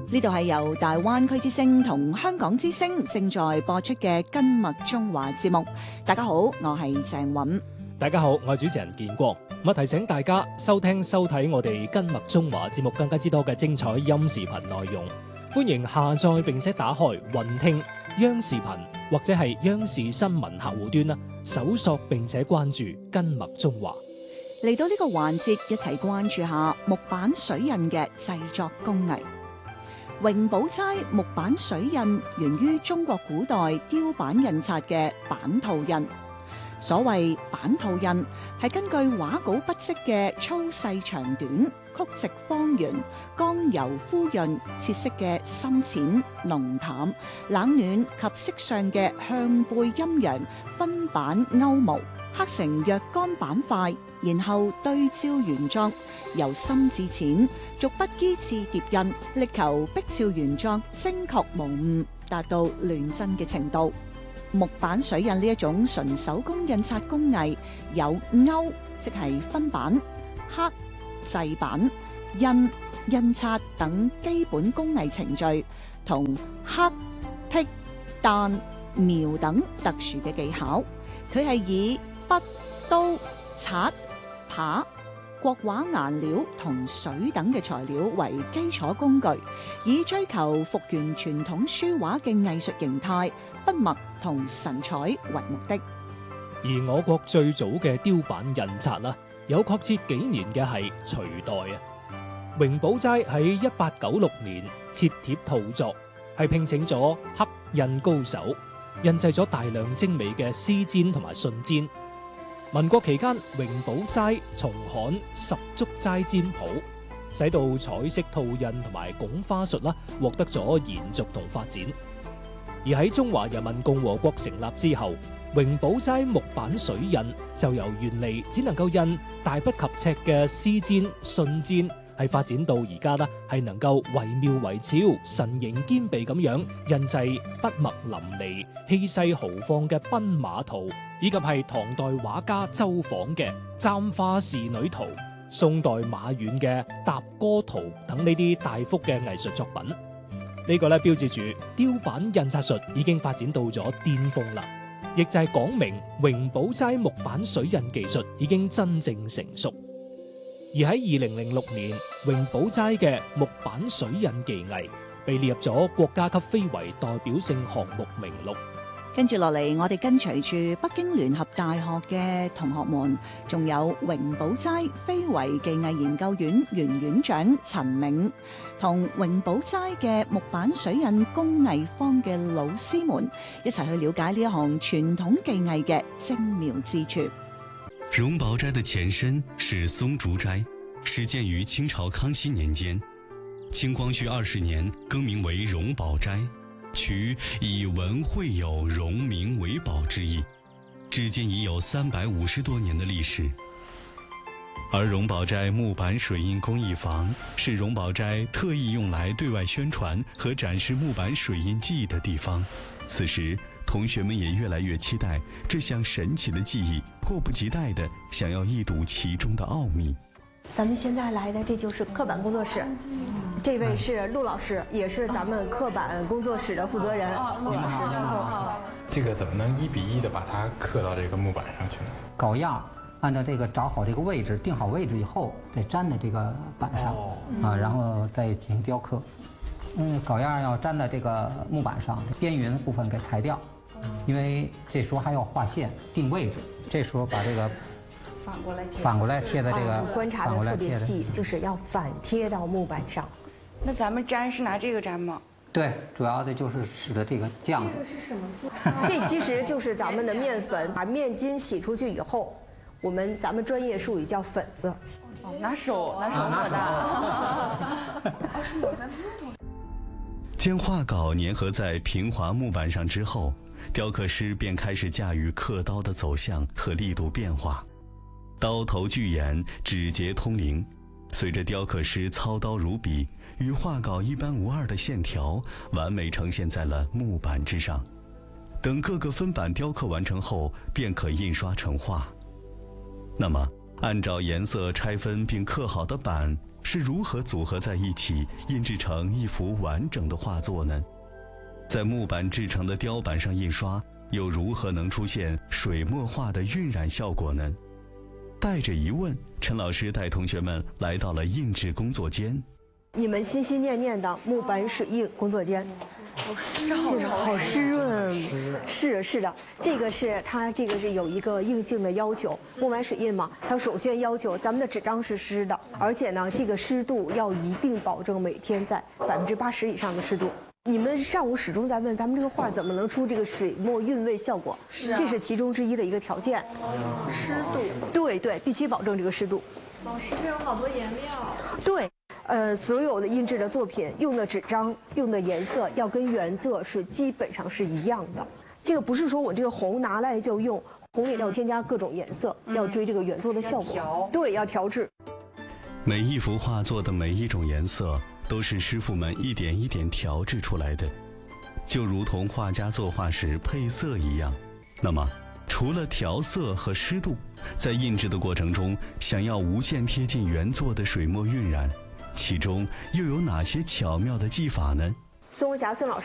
呢度係由大灣區之聲同香港之聲正在播出嘅《根脈中華》節目。大家好，我係鄭韻。 大家好，我係主持人建光。提醒大家收聽收睇我哋《根脈中華》節目更加之多嘅精彩音視頻內容，歡迎下載並且打開雲聽央視頻或者係央視新聞客戶端啦，搜索並且關注《根脈中華》。 嚟到呢個環節，一齊關注下木板水印嘅製作工藝。榮寶齋木板水印源於中國古代雕版印刷嘅版套印。所謂版套印係根據畫稿筆跡嘅粗細長短、曲直方圓、剛柔敷潤、切色嘅深淺、濃淡、冷暖及色上嘅向背陰陽分版勾模，刻成若干版塊，然後對照原作，由深至淺，逐筆依次疊印，力求逼照原作精確無誤，達到亂真嘅程度。木板水印呢一種純手工印刷工藝，有勾即係分版、刻、製版、印、印刷等基本工藝程序，同刻、剔、彈、描等特殊嘅技巧。佢係以筆、刀、刷、耙、國畫顏料同水等嘅材料為基礎工具，以追求復原傳統書畫嘅藝術形態、筆墨同神采為目的。 而我國最早嘅雕版印刷啦，有確切幾年嘅係隋代啊。榮寶齋喺1896年切貼套作，係聘請咗刻印高手，印製咗大量精美嘅絲緘同埋信緘。民國期間，榮寶齋重刊十足齋緘譜，使到彩色套印同埋拱花術啦，獲得咗延續同發展。而喺中華人民共和國成立之後，榮寶齋木板水印就由原嚟只能夠印大不及尺嘅絲緘、信緘，係發展到而家啦，係能夠惟妙惟肖、神形兼備咁樣印製筆墨淋漓、氣勢豪放嘅奔馬圖，以及係唐代畫家周昉嘅簪花仕女圖、宋代馬遠嘅踏歌圖等呢啲大幅嘅藝術作品。呢個咧標誌住雕版印刷術已經發展到咗巔峰啦，亦就係講明榮寶齋木板水印技術已經真正成熟。而喺2006年，榮寶齋嘅木板水印技藝被列入咗國家級非遺代表性項目名錄。 跟住落嚟，我哋跟隨住北京聯合大學嘅同學們，仲有榮寶齋非遺技藝研究院原院長陳銘，同榮寶齋嘅木板水印工藝坊嘅老師們一齊去了解呢一項傳統技藝嘅精妙之處。 榮寶齋的前身是松竹齋，始建於清朝康熙年間，清光緒20年更名為榮寶齋，取以文會友榮名為寶之意，至今已有350多年的歷史。而榮寶齋木板水印工藝坊是榮寶齋特意用來對外宣傳和展示木板水印技藝的地方。此時同學們也越來越期待這項神奇的技藝，迫不及待地想要一睹其中的奧秘。 咱們現在來的這就是刻板工作室，這位是陸老師，也是咱們刻板工作室的負責人。陸老師， 這個怎麼能1比1的把它刻到這個木板上去呢？ 稿樣按照這個找好這個位置，定好位置以後，再粘在這個板上，然後再進行雕刻。稿樣要粘在這個木板上，邊緣部分給裁掉，因為這時候還要畫線定位置。這時候把這個反過來貼在這個， 觀察的特別細，就是要反貼到木板上。 那咱們粘是拿這個粘嗎？ 對，主要的就是使得這個醬子。 這個是什麼做？這其實就是咱們的麵粉，把麵筋洗出去以後，咱們專業術語叫粉子。 拿手抹的。 將畫稿粘合在平滑木板上之後，雕刻師便開始駕馭刻刀的走向和力度變化，刀頭巨眼，指節通靈。隨着雕刻師操刀如筆，與畫稿一般無二的線條完美呈現在了木板之上。等各個分板雕刻完成後，便可印刷成畫。那麼，按照顏色拆分並刻好的板， 是如何组合在一起，印制成一幅完整的画作呢？在木板制成的雕板上印刷，又如何能出现水墨画的晕染效果呢？带着疑问，陈老师带同学们来到了印制工作间。 你们心心念念的木板水印工作间，好湿润，是的，它这个是有一个硬性的要求，木板水印嘛，它首先要求咱们的纸张是湿的，而且呢，这个湿度要一定保证每天在80%以上的湿度。你们上午始终在问咱们这个画怎么能出这个水墨韵味效果，这是其中之一的一个条件。 湿度， 对，必须保证这个湿度。 老师，这有好多颜料。 对。所有的印制的作品用的纸张、用的颜色要跟原作是基本上是一样的。这个不是说我这个红拿来就用，红里要添加各种颜色，要追这个原作的效果。对，要调制。 每一幅画作的每一种颜色，都是师傅们一点一点调制出来的，就如同画家作画时配色一样。那么，除了调色和湿度，在印制的过程中，想要无限贴近原作的水墨晕染，其中又有哪些巧妙的技法呢？ 孙红霞孙老师